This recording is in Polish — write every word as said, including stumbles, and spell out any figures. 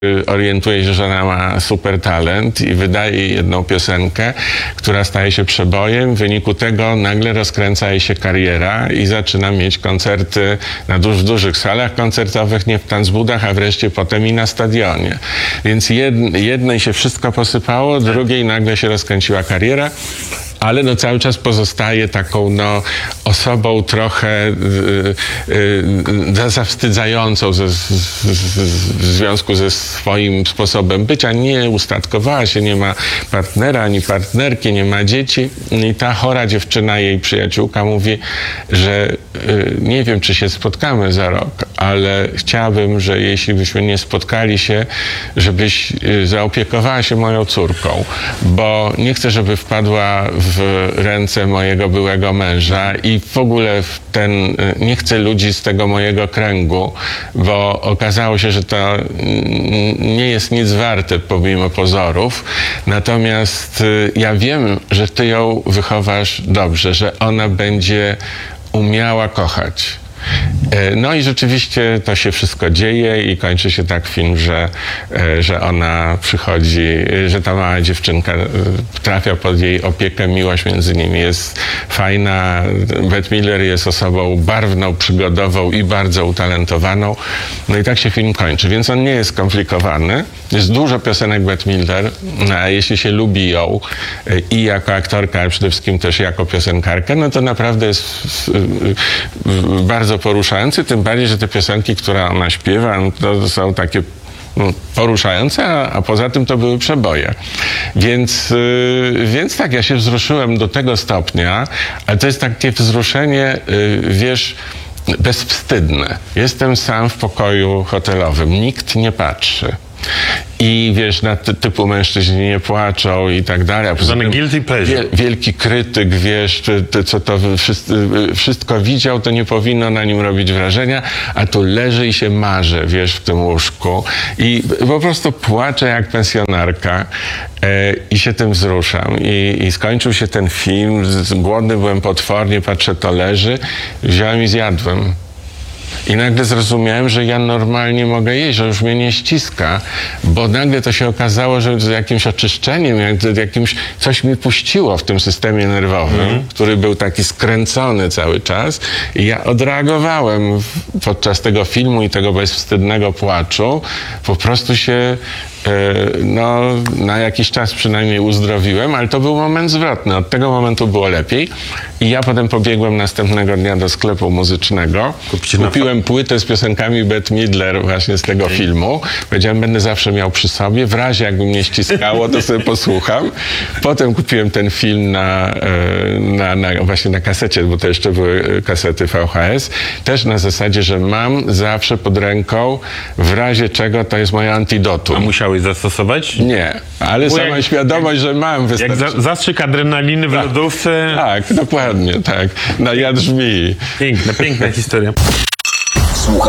orientuje się, że ona ma super talent i wydaje jedną piosenkę, która staje się przebojem. W wyniku tego nagle rozkręca jej się kariera i zaczyna mieć koncerty na duż, dużych salach koncertowych, nie w Tanzbudach, a wreszcie potem i na stadionie. Więc jed, jednej się wszystko posypało, drugiej nagle się rozkręciła kariera. Ale no cały czas pozostaje taką no, osobą trochę y, y, y, zawstydzającą ze, z, z, w związku ze swoim sposobem bycia. Nie ustatkowała się, nie ma partnera ani partnerki, nie ma dzieci. I ta chora dziewczyna, jej przyjaciółka mówi, że y, nie wiem, czy się spotkamy za rok, ale chciałabym, że jeśli byśmy nie spotkali się, żebyś y, zaopiekowała się moją córką, bo nie chcę, żeby wpadła w w ręce mojego byłego męża i w ogóle w ten, nie chcę ludzi z tego mojego kręgu, bo okazało się, że to nie jest nic warte pomimo pozorów. Natomiast ja wiem, że ty ją wychowasz dobrze, że ona będzie umiała kochać. No i rzeczywiście to się wszystko dzieje i kończy się tak film, że, że ona przychodzi, że ta mała dziewczynka trafia pod jej opiekę, miłość między nimi jest fajna. Bette Midler jest osobą barwną, przygodową i bardzo utalentowaną. No i tak się film kończy, więc on nie jest skomplikowany. Jest dużo piosenek Bette Midler, a jeśli się lubi ją i jako aktorka, ale przede wszystkim też jako piosenkarkę, no to naprawdę jest bardzo poruszający, tym bardziej, że te piosenki, które ona śpiewa, no to są takie no, poruszające, a, a poza tym to były przeboje. Więc, yy, więc tak, ja się wzruszyłem do tego stopnia, ale to jest takie wzruszenie, yy, wiesz, bezwstydne. Jestem sam w pokoju hotelowym, nikt nie patrzy. I wiesz, na ty, typu mężczyźni nie płaczą i tak dalej. Guilty pleasure. Wielki krytyk, wiesz, ty, ty, co to wszystko, wszystko widział, to nie powinno na nim robić wrażenia, a tu leży i się marzy, wiesz, w tym łóżku. I po prostu płaczę jak pensjonarka e, i się tym wzruszam. I, I skończył się ten film, głodny byłem potwornie, patrzę, to leży, wziąłem i zjadłem. I nagle zrozumiałem, że ja normalnie mogę jeść, że już mnie nie ściska, bo nagle to się okazało, że z jakimś oczyszczeniem, jak, jakimś, coś mi puściło w tym systemie nerwowym, mm. który był taki skręcony cały czas i ja odreagowałem w, podczas tego filmu i tego bezwstydnego płaczu, po prostu się no, na jakiś czas przynajmniej uzdrowiłem, ale to był moment zwrotny. Od tego momentu było lepiej i ja potem pobiegłem następnego dnia do sklepu muzycznego. Kupiłem płytę z piosenkami Bette Midler właśnie z tego okay. filmu. Powiedziałem, będę zawsze miał przy sobie. W razie jakby mnie ściskało, to sobie posłucham. Potem kupiłem ten film na, na, na, właśnie na kasecie, bo to jeszcze były kasety V H S. Też na zasadzie, że mam zawsze pod ręką, w razie czego to jest moje antidotum. A musiałeś zastosować? Nie, ale bo sama jak, świadomość, jak, że mam wystarczy. Jak za, zastrzyk adrenaliny w tak, lodówce. Tak, dokładnie, tak. Na jad żmii. Piękna, piękna historia.